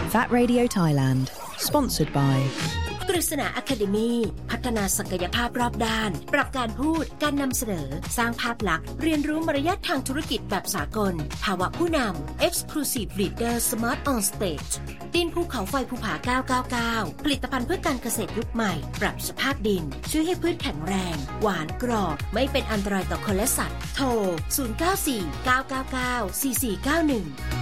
That Radio Thailand Sponsored by กฤษณา Academy พัฒนาศักยภาพรอบด้านปรับการพูดการนำเสนอสร้างภาพลักษณ์เรียนรู้มารยาททางธุรกิจแบบสากลภาวะผู้นำ Exclusive Leader Smart on Stage ดินภูเขาไฟภูผา999ผลิตภัณฑ์เพื่อการเกษตรยุคใหม่ปรับสภาพดินช่วยให้พืชแข็งแรงหวานกรอบไม่เป็นอันตรายต่อคนและสัตว์โทร0949994491